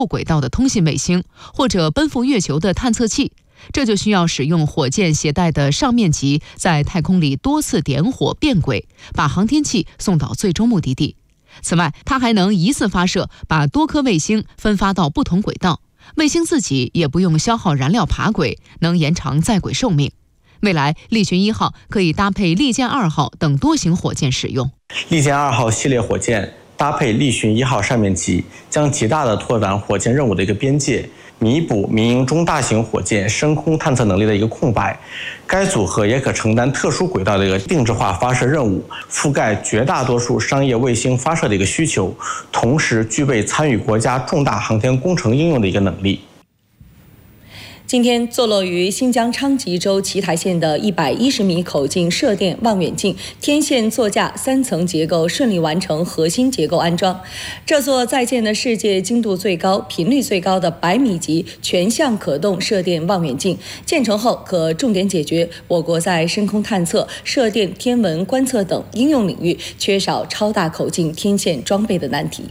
轨道的通信卫星，或者奔赴月球的探测器。这就需要使用火箭携带的上面级在太空里多次点火变轨，把航天器送到最终目的地。此外，它还能一次发射，把多颗卫星分发到不同轨道，卫星自己也不用消耗燃料爬轨，能延长在轨寿命。未来，力巡1号可以搭配利剑2号等多型火箭使用。 利剑2号系列火箭搭配力巡1号上面级，将极大地拓展火箭任务的一个边界，弥补民营中大型火箭升空探测能力的一个空白。该组合也可承担特殊轨道的一个定制化发射任务，覆盖绝大多数商业卫星发射的一个需求，同时具备参与国家重大航天工程应用的一个能力。 今天，坐落于新疆昌吉州奇台县的110米口径射电望远镜天线座架3层结构顺利完成核心结构安装。这座在建的世界精度最高、频率最高的100米级全向可动射电望远镜，建成后可重点解决我国在深空探测、射电天文观测等应用领域缺少超大口径天线装备的难题。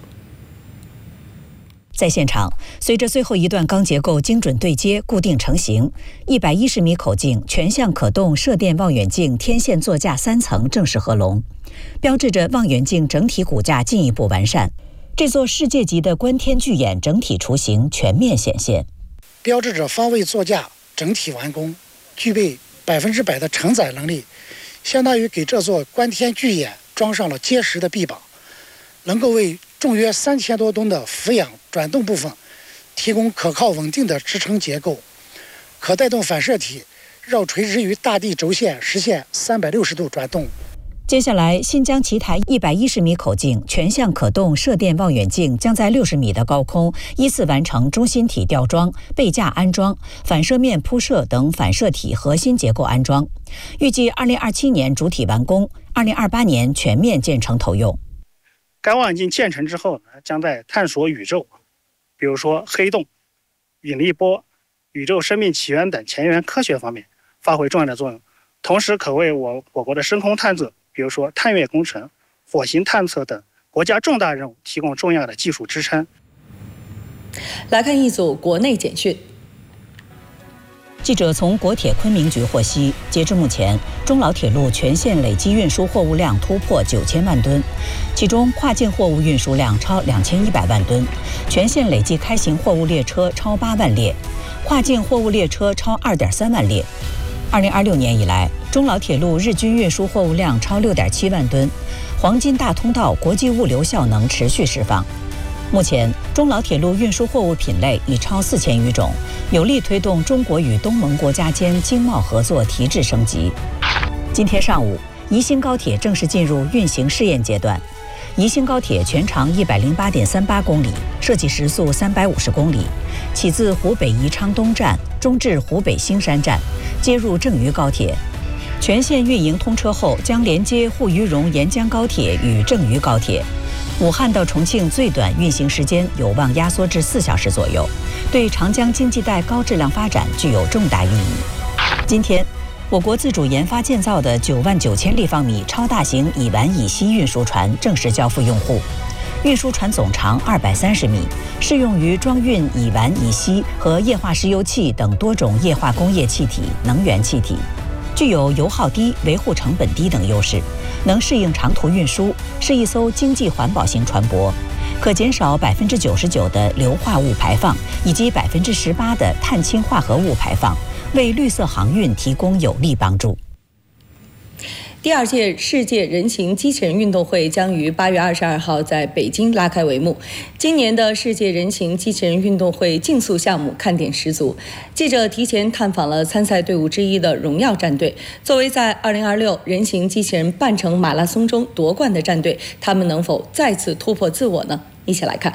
在现场，随着最后一段钢结构精准对接固定成型，110米口径全向可动射电望远镜天线座架3层正式合龙，标志着望远镜整体骨架进一步完善。这座世界级的观天巨眼整体雏形全面显现， 标志着方位座架整体完工，具备100%的承载能力，相当于给这座观天巨眼装上了结实的臂膀，能够为重约3000多吨的俯仰转动部分提供可靠稳定的支撑结构，可带动反射体绕垂直于大地轴线实现360度转动。 接下来，新疆奇台110米口径全向可动射电望远镜将在60米的高空依次完成中心体吊装、背架安装、反射面铺设等反射体核心结构安装，预计2027年主体完工，2028年全面建成投用。 该望远镜建成之后呢，将在探索宇宙，比如说黑洞、引力波、宇宙生命起源等前沿科学方面发挥重要的作用，同时可为我国的深空探测，比如说探月工程、火星探测等国家重大任务提供重要的技术支撑。 来看一组国内简讯。 记者从国铁昆明局获悉，截至目前，中老铁路全线累计运输货物量突破9000万吨，其中跨境货物运输量超2100万吨，全线累计开行货物列车超8万列，跨境货物列车超2.3万列。2026年以来，中老铁路日均运输货物量超6.7万吨，黄金大通道国际物流效能持续释放。目前，中老铁路运输货物品类已超4000余种，有力推动中国与东盟国家间经贸合作提质升级。今天上午，宜兴高铁正式进入运行试验阶段。宜兴高铁全长108.38公里，设计时速350公里，起自湖北宜昌东站，中至湖北兴山站，接入郑渝高铁。全线运营通车后，将连接沪渝蓉沿江高铁与郑渝高铁。武汉到重庆最短运行时间有望压缩至4小时左右，对长江经济带高质量发展具有重大意义。今天，我国自主研发建造的99000立方米超大型乙烷乙烯运输船正式交付用户。运输船总长230米，适用于装运乙烷乙烯和液化石油气等多种液化工业气体、能源气体，具有油耗低、维护成本低等优势，能适应长途运输，是一艘经济环保型船舶，可减少99%的硫化物排放以及18%的碳氢化合物排放，为绿色航运提供有力帮助。 第2届世界人形机器人运动会将于8月22号在北京拉开帷幕。今年的世界人形机器人运动会竞速项目看点十足。记者提前探访了参赛队伍之一的荣耀战队。作为在2026人形机器人半程马拉松中夺冠的战队，他们能否再次突破自我呢？一起来看。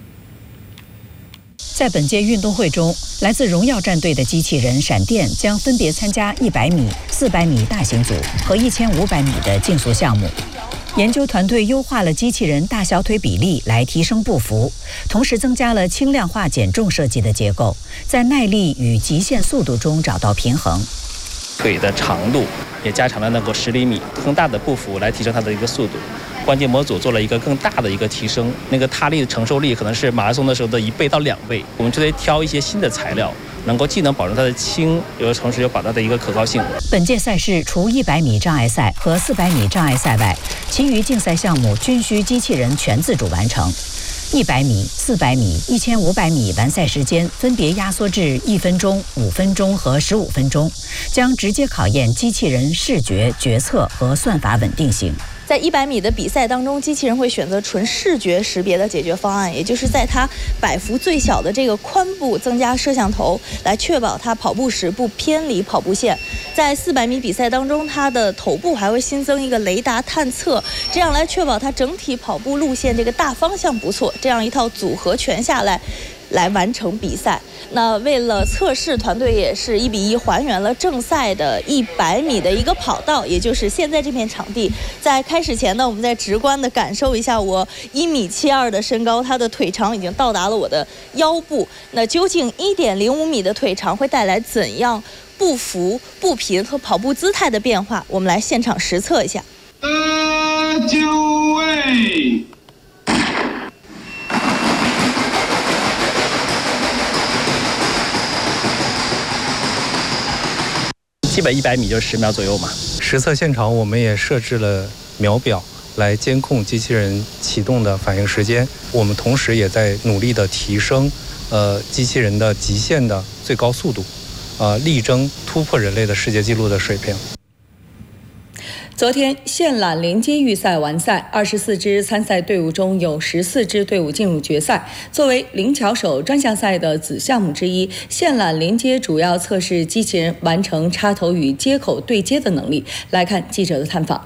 在本届运动会中，来自荣耀战队的机器人闪电将分别参加100米、400米大型组和1500米的竞速项目。研究团队优化了机器人大小腿比例来提升步幅，同时增加了轻量化减重设计的结构，在耐力与极限速度中找到平衡。 腿的长度也加长了能够10厘米，更大的步幅来提升它的一个速度。 关节模组做了一个更大的一个提升，那个踏力的承受力可能是马拉松的时候的1倍到2倍。我们就得挑一些新的材料，能够既能保证它的轻，有的同时又保证它的一个可靠性。 本届赛事除100米障碍赛和400米障碍赛外，其余竞赛项目均需机器人全自主完成。100米、400米、1500米完赛时间分别压缩至1分钟、5分钟和15分钟，将直接考验机器人视觉、决策和算法稳定性。 在100米的比赛当中，机器人会选择纯视觉识别的解决方案，也就是在它摆幅最小的这个髋部增加摄像头，来确保它跑步时不偏离跑步线。在400米比赛当中，它的头部还会新增一个雷达探测，这样来确保它整体跑步路线这个大方向不错。这样一套组合拳下来完成比赛。那为了测试，团队也是1比1还原了正赛的100米的一个跑道，也就是现在这片场地。在开始前呢，我们再直观的感受一下我1.72米的身高，它的腿长已经到达了我的腰部。那究竟1.05米的腿长会带来怎样步幅、步频和跑步姿态的变化？我们来现场实测一下。 就位。 基本100米就是10秒左右嘛。 实测现场我们也设置了秒表来监控机器人启动的反应时间。我们同时也在努力的提升机器人的极限的最高速度，力争突破人类的世界纪录的水平。 昨天线缆连接预赛完赛，24支参赛队伍中有14支队伍进入决赛。作为灵巧手专项赛的子项目之一，线缆连接主要测试机器人完成插头与接口对接的能力。来看记者的探访。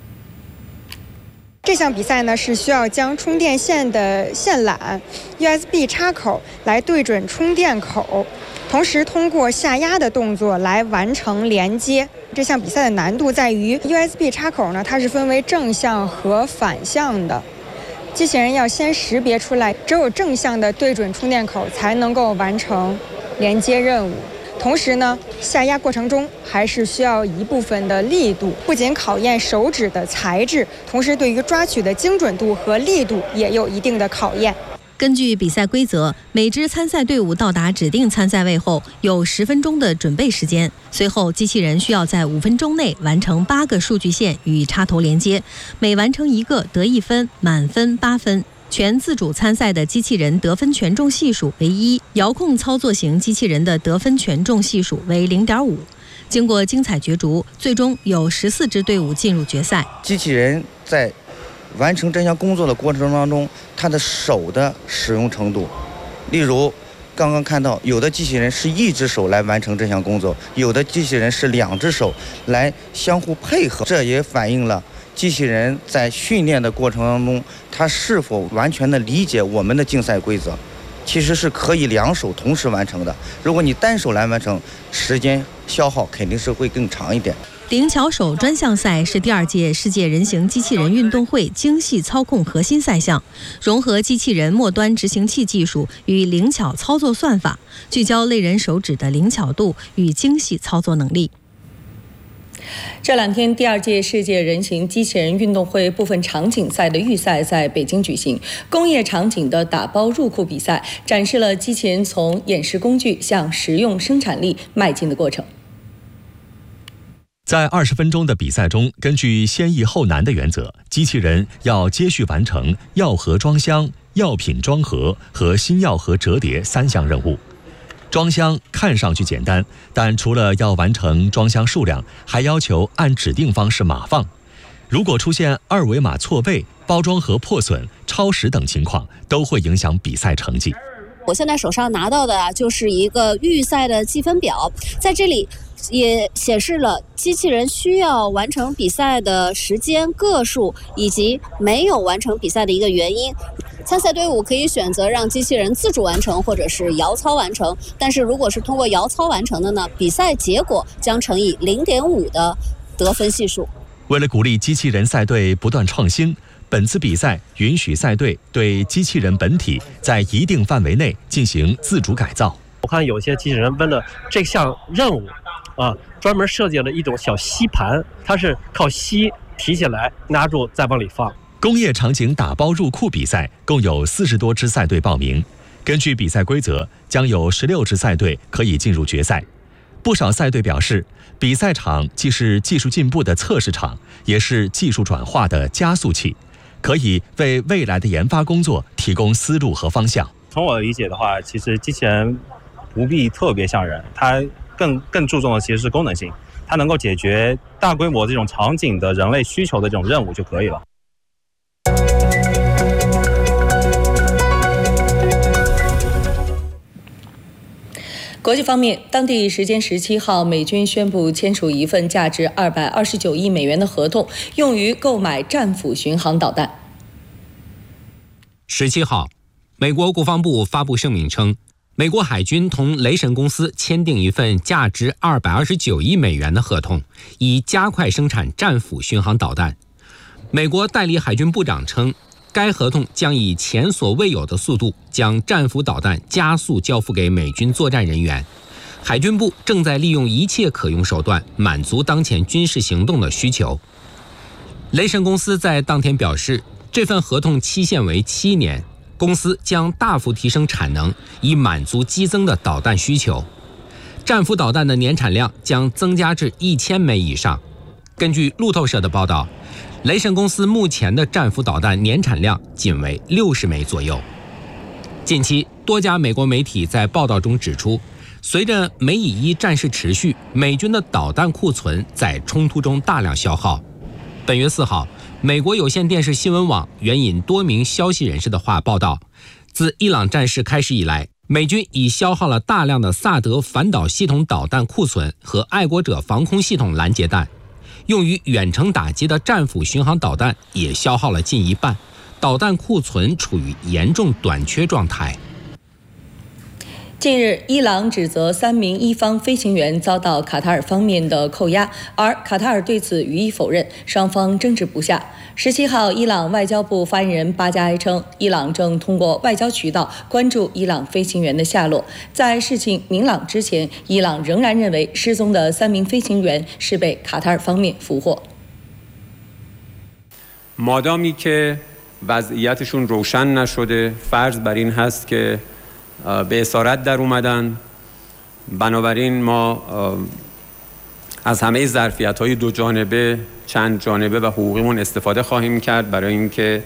这项比赛呢是需要将充电线的线缆 USB 插口来对准充电口，同时通过下压的动作来完成连接。这项比赛的难度在于 USB 插口呢，它是分为正向和反向的，机器人要先识别出来，只有正向的对准充电口才能够完成连接任务。同时呢，下压过程中还是需要一部分的力度，不仅考验手指的材质，同时对于抓取的精准度和力度也有一定的考验。 根据比赛规则，每支参赛队伍到达指定参赛位后，有10分钟的准备时间。随后，机器人需要在5分钟内完成8个数据线与插头连接，每完成1个得1分，满分8分。全自主参赛的机器人得分权重系数为1，遥控操作型机器人的得分权重系数为0.5。经过精彩角逐，最终有14支队伍进入决赛。 机器人在完成这项工作的过程当中，它的手的使用程度，例如刚刚看到有的机器人是1只手来完成这项工作，有的机器人是2只手来相互配合，这也反映了机器人在训练的过程当中，它是否完全的理解我们的竞赛规则，其实是可以2手同时完成的。如果你单手来完成，时间消耗肯定是会更长一点。 灵巧手专项赛是第2届世界人形机器人运动会精细操控核心赛项，融合机器人末端执行器技术与灵巧操作算法，聚焦类人手指的灵巧度与精细操作能力。 这2天，第2届世界人形机器人运动会部分场景赛的预赛在北京举行。工业场景的打包入库比赛展示了机器人从演示工具向实用生产力迈进的过程。 在20分钟的比赛中，根据先易后难的原则，机器人要接续完成药盒装箱、药品装盒和新药盒折叠3项任务。装箱看上去简单，但除了要完成装箱数量，还要求按指定方式码放。如果出现2维码错位、包装盒破损、超时等情况，都会影响比赛成绩。 我现在手上拿到的就是一个预赛的积分表，在这里也显示了机器人需要完成比赛的时间、个数以及没有完成比赛的一个原因。参赛队伍可以选择让机器人自主完成或者是摇操完成，但是如果是通过摇操完成的呢，比赛结果将乘以0.5的得分系数。 为了鼓励机器人赛队不断创新，本次比赛允许赛队对机器人本体在一定范围内进行自主改造。 我看有些机器人为了这项任务专门设计了一种小吸盘，它是靠吸提起来，拿住再往里放。 工业场景打包入库比赛共有40多支赛队报名，根据比赛规则，将有16支赛队可以进入决赛。不少赛队表示，比赛场既是技术进步的测试场，也是技术转化的加速器，可以为未来的研发工作提供思路和方向。 从我的理解的话，其实机器人不必特别像人，它更注重的其实是功能性，它能够解决大规模这种场景的人类需求的这种任务就可以了。 国际方面，当地时间17号，美军宣布签署一份价值229亿美元的合同，用于购买战斧巡航导弹。 17号，美国国防部发布声明称，美国海军同雷神公司签订一份价值229亿美元的合同，以加快生产战斧巡航导弹。美国代理海军部长称，该合同将以前所未有的速度将战斧导弹加速交付给美军作战人员。海军部正在利用一切可用手段满足当前军事行动的需求。雷神公司在当天表示，这份合同期限为7年，公司将大幅提升产能，以满足激增的导弹需求。战斧导弹的年产量将增加至1000枚以上。根据路透社的报道，雷神公司目前的战斧导弹年产量仅为60枚左右。近期，多家美国媒体在报道中指出，随着美以1战事持续，美军的导弹库存在冲突中大量消耗。本月4号，美国有线电视新闻网援引多名消息人士的话报道，自伊朗战事开始以来，美军已消耗了大量的萨德反导系统导弹库存和爱国者防空系统拦截弹。用于远程打击的战斧巡航导弹也消耗了近一半，导弹库存处于严重短缺状态。 近日，伊朗指责3名伊方飞行员遭到卡塔尔方面的扣押，而卡塔尔对此予以否认，双方争执不下。17号，伊朗外交部发言人巴加埃称，伊朗正通过外交渠道关注伊朗飞行员的下落。在事情明朗之前，伊朗仍然认为失踪的3名飞行员是被卡塔尔方面俘获。 مادامی که وضعیتشون روشن نشده، فرض بر این هست که به اسارت در اومدن، بنابراین ما از همه ظرفیت‌های دو جانبه، چند جانبه و حقوقیمون استفاده خواهیم کرد برای اینکه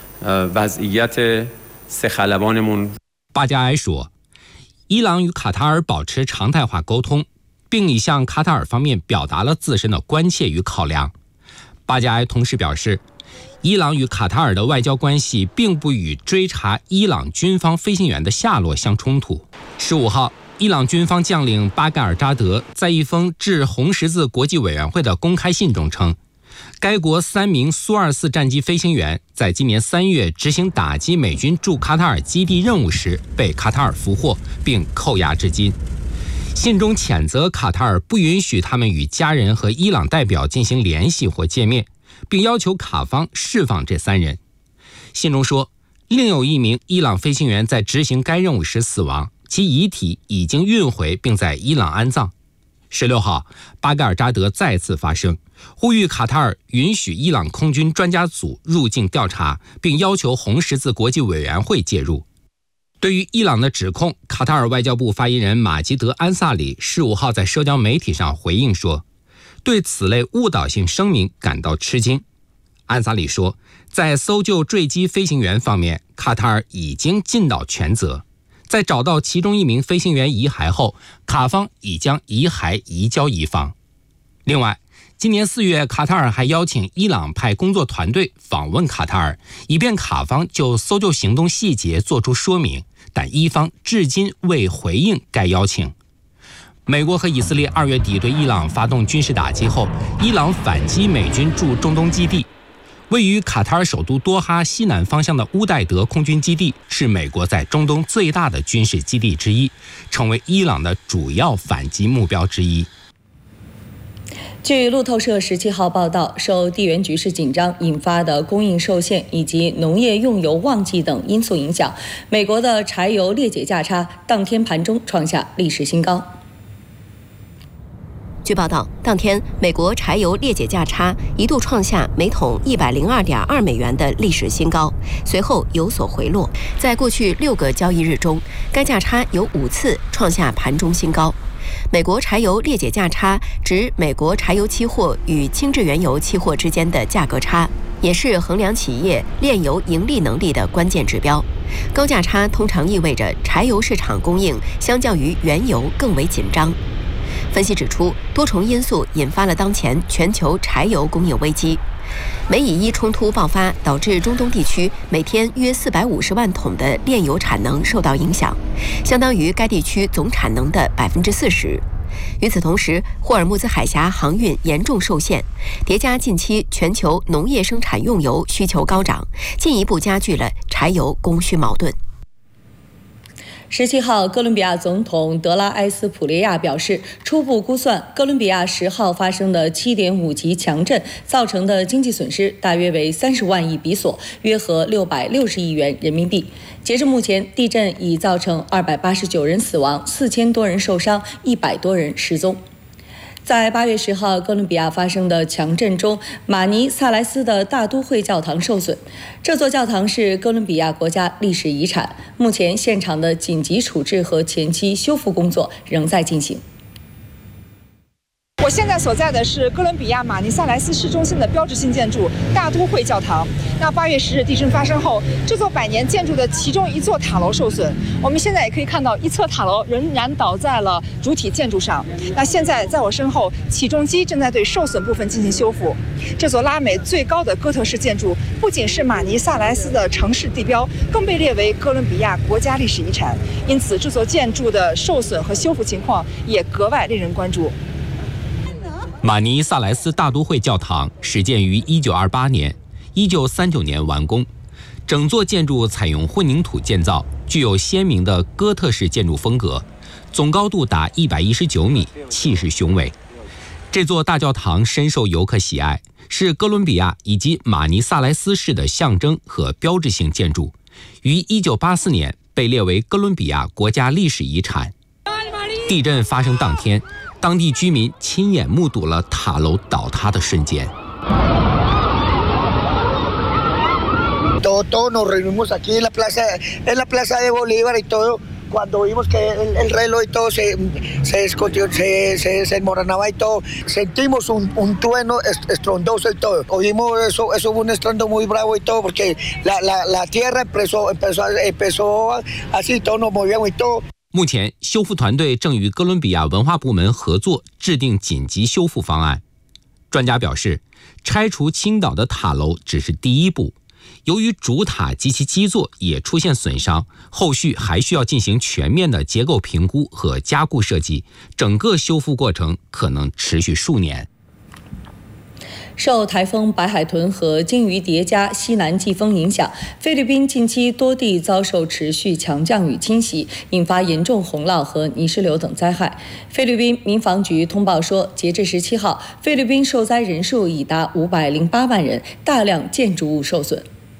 وضعیت سه خلبانمون。 巴加埃说，伊朗与卡塔尔保持常态化沟通，并已向卡塔尔方面表达了自身的关切与考量。巴加埃同时表示，伊朗与卡塔尔的外交关系并不与追查伊朗军方飞行员的下落相冲突。15号，伊朗军方将领巴盖尔扎德在一封致红十字国际委员会的公开信中称，该国3名苏24战机飞行员在今年3月执行打击美军驻卡塔尔基地任务时被卡塔尔俘获并扣押至今。信中谴责卡塔尔不允许他们与家人和伊朗代表进行联系或见面，并要求卡方释放这3人。信中说，另有1名伊朗飞行员在执行该任务时死亡，其遗体已经运回并在伊朗安葬。16号，巴盖尔扎德再次发声，呼吁卡塔尔允许伊朗空军专家组入境调查，并要求红十字国际委员会介入。对于伊朗的指控，卡塔尔外交部发言人马吉德·安萨里15号在社交媒体上回应说，对此类误导性声明感到吃惊。安萨里说，在搜救坠机飞行员方面，卡塔尔已经尽到全责。在找到其中1名飞行员遗骸后，卡方已将遗骸移交伊方。另外，今年4月，卡塔尔还邀请伊朗派工作团队访问卡塔尔，以便卡方就搜救行动细节做出说明，但伊方至今未回应该邀请。美国和以色列2月底对伊朗发动军事打击后，伊朗反击美军驻中东基地。位于卡塔尔首都多哈西南方向的乌代德空军基地是美国在中东最大的军事基地之一，成为伊朗的主要反击目标之一。 据路透社17号报道，受地缘局势紧张引发的供应受限以及农业用油旺季等因素影响，美国的柴油裂解价差当天盘中创下历史新高。 据报道，当天美国柴油裂解价差一度创下每桶102.2美元的历史新高，随后有所回落。在过去6个交易日中，该价差有5次创下盘中新高。美国柴油裂解价差指美国柴油期货与轻质原油期货之间的价格差，也是衡量企业炼油盈利能力的关键指标。高价差通常意味着柴油市场供应相较于原油更为紧张。分析指出，多重因素引发了当前全球柴油供应危机。美以伊冲突爆发，导致中东地区每天约450万桶的炼油产能受到影响，相当于该地区总产能的40%。与此同时，霍尔木兹海峡航运严重受限，叠加近期全球农业生产用油需求高涨，进一步加剧了柴油供需矛盾。 17号，哥伦比亚总统德拉埃斯普列亚表示，初步估算，哥伦比亚10号发生的7.5级强震造成的经济损失大约为30万亿比索，约合660亿元人民币。截至目前，地震已造成289人死亡，4000多人受伤，100多人失踪。在8月10号，哥伦比亚发生的强震中，马尼萨莱斯的大都会教堂受损。这座教堂是哥伦比亚国家历史遗产，目前现场的紧急处置和前期修复工作仍在进行。 我现在所在的是哥伦比亚马尼萨莱斯市中心的标志性建筑大都会教堂。那8月10日地震发生后，这座100年建筑的其中一座塔楼受损。我们现在也可以看到，一侧塔楼仍然倒在了主体建筑上。那现在在我身后，起重机正在对受损部分进行修复。这座拉美最高的哥特式建筑不仅是马尼萨莱斯的城市地标，更被列为哥伦比亚国家历史遗产。因此，这座建筑的受损和修复情况也格外令人关注。 马尼萨莱斯大都会教堂始建于1928年，1939年完工。整座建筑采用混凝土建造，具有鲜明的哥特式建筑风格，总高度达119米，气势雄伟。这座大教堂深受游客喜爱，是哥伦比亚以及马尼萨莱斯市的象征和标志性建筑，于1984年被列为哥伦比亚国家历史遗产。地震发生当天，当地居民亲眼目睹了塔楼倒塌的瞬间。 Todos nos reunimos aquí en la plaza de Bolívar y todo. Cuando vimos que el reloj y todo se desmoronaba y todo, sentimos un trueno estrondoso y todo. Oímos eso fue un estruendo muy bravo y todo, porque la tierra empezó así, todos nos movíamos y todo. 目前，修复团队正与哥伦比亚文化部门合作，制定紧急修复方案。专家表示，拆除倾倒的塔楼只是第一步，由于主塔及其基座也出现损伤，后续还需要进行全面的结构评估和加固设计，整个修复过程可能持续数年。 受台风白海豚和鲸鱼叠加西南季风影响，菲律宾近期多地遭受持续强降雨侵袭，引发严重洪涝和泥石流等灾害。菲律宾民防局通报说，截至17号，菲律宾受灾人数已达508万人，大量建筑物受损。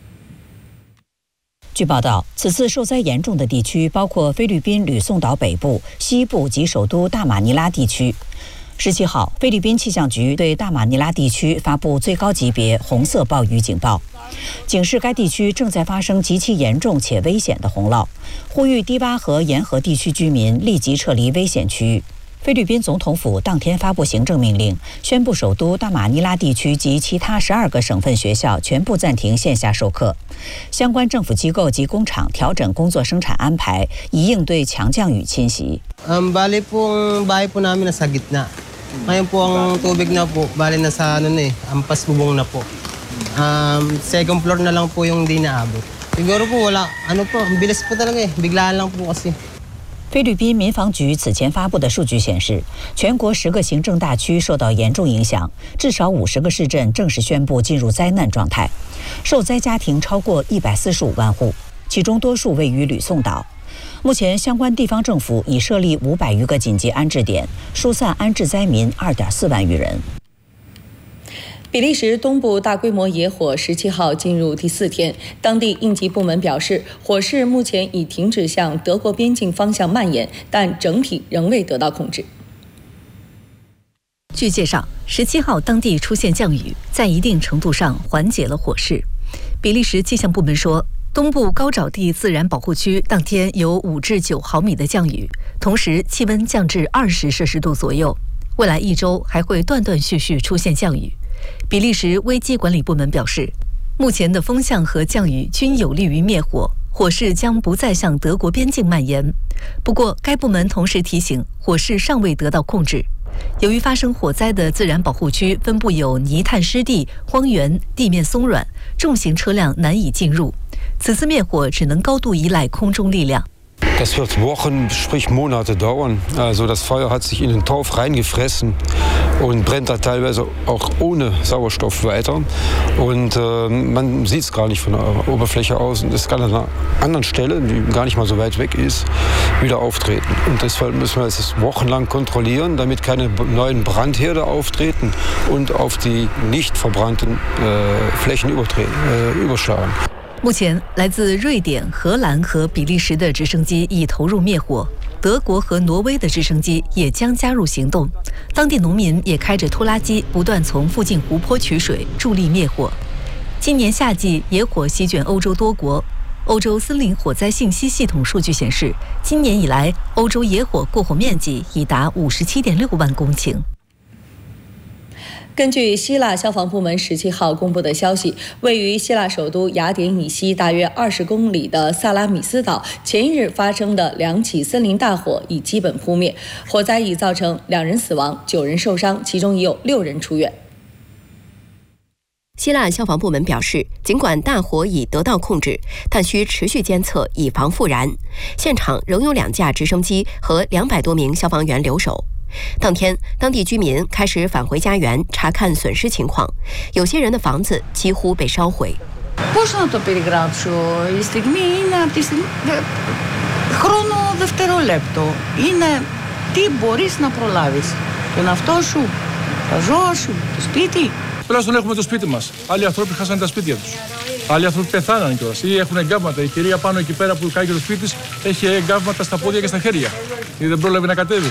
据报道，此次受灾严重的地区包括菲律宾吕宋岛北部、西部及首都大马尼拉地区。17号，菲律宾气象局对大马尼拉地区发布最高级别红色暴雨警报，警示该地区正在发生极其严重且危险的洪涝，呼吁低洼和沿河地区居民立即撤离危险区域。菲律宾总统府当天发布行政命令，宣布首都大马尼拉地区及其他12个省份学校全部暂停线下授课，相关政府机构及工厂调整工作生产安排，以应对强降雨侵袭。 Bali pong bahay po namin nasa gitna. Ngayon po ang tubig na po, bali na sa ampas bubong na po. Second floor na lang po yung di naabot. Siguro po wala, po, ang bilis po talaga biglaan lang po kasi. 菲律宾民防局此前发布的数据显示，全国10个行政大区受到严重影响，至少50个市镇正式宣布进入灾难状态，受灾家庭超过145万户，其中多数位于吕宋岛。目前，相关地方政府已设立500余个紧急安置点，疏散安置灾民2.4万余人。 比利时东部大规模野火17号进入第4天，当地应急部门表示，火势目前已停止向德国边境方向蔓延，但整体仍未得到控制。 据介绍，17号当地出现降雨，在一定程度上缓解了火势。比利时气象部门说，东部高沼地自然保护区当天有5至9毫米的降雨，同时气温降至20摄氏度左右。未来1周还会断断续续出现降雨。比利时危机管理部门表示，目前的风向和降雨均有利于灭火，火势将不再向德国边境蔓延。不过，该部门同时提醒，火势尚未得到控制。由于发生火灾的自然保护区分布有泥炭湿地、荒原，地面松软，重型车辆难以进入。此次灭火只能高度依赖空中力量。 Das wird Wochen, sprich Monate dauern. Also das Feuer hat sich in den Torf reingefressen und brennt da teilweise auch ohne Sauerstoff weiter. Und man sieht es gar nicht von der Oberfläche aus. Und es kann an einer anderen Stelle, die gar nicht mal so weit weg ist, wieder auftreten. Und deshalb müssen wir es wochenlang kontrollieren, damit keine neuen Brandherde auftreten und auf die nicht verbrannten Flächen überschlagen. 目前，来自瑞典、荷兰和比利时的直升机已投入灭火，德国和挪威的直升机也将加入行动。当地农民也开着拖拉机，不断从附近湖泊取水，助力灭火。今年夏季野火席卷欧洲多国，欧洲森林火灾信息系统数据显示，今年以来，欧洲野火过火面积已达57.6万公顷。根据希腊消防部门17号公布的消息，位于希腊首都雅典以西大约20公里的萨拉米斯岛，前一日发生的2起森林大火已基本扑灭，火灾已造成2人死亡、9人受伤，其中已有6人出院。 希腊消防部门表示，尽管大火已得到控制，但需持续监测，以防复燃。现场仍有2架直升机和200多名消防员留守。当天，当地居民开始返回家园查看损失情况，有些人的房子几乎被烧毁。 Πώς να το περιγράψω, η στιγμή είναι από τη στιγμή χρόνο δευτερόλεπτο. Είναι τι μπορείς να προλάβεις, τον εαυτό σου, τα ζώα σου, το σπίτι. Τουλάχιστον έχουμε το σπίτι μας. Άλλοι άνθρωποι χάσανε τα σπίτια τους. Άλλοι άνθρωποι πεθάνανε κιόλας ή έχουν εγκάβματα. Η κυρία πάνω εκεί πέρα που κάγει το σπίτι της έχει εγκάβματα στα πόδια και στα χέρια. Γιατί δεν πρόλαβε να κατέβει.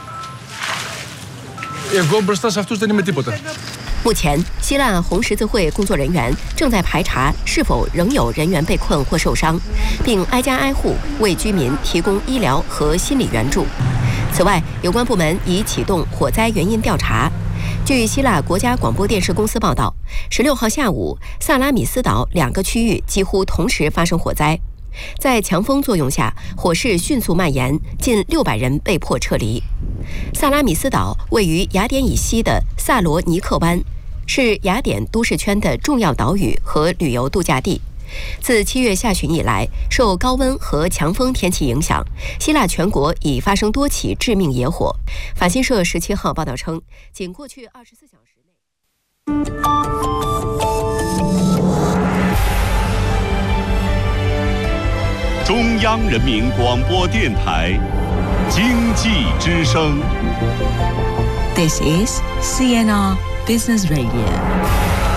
Εγώ μπροστά σε αυτούς δεν είμαι τίποτα. 目前，希腊红十字会工作人员正在排查是否仍有人员被困或受伤，并挨家挨户为居民提供医疗和心理援助。此外，有关部门已启动火灾原因调查。据希腊国家广播电视公司报道，16号下午，萨拉米斯岛2个区域几乎同时发生火灾。在强风作用下，火势迅速蔓延，近600人被迫撤离。萨拉米斯岛位于雅典以西的萨罗尼克湾，是雅典都市圈的重要岛屿和旅游度假地。自7月下旬以来，受高温和强风天气影响，希腊全国已发生多起致命野火。法新社17号报道称，仅过去24小时内。 中央人民广播电台经济之声。 This is CNR Business Radio.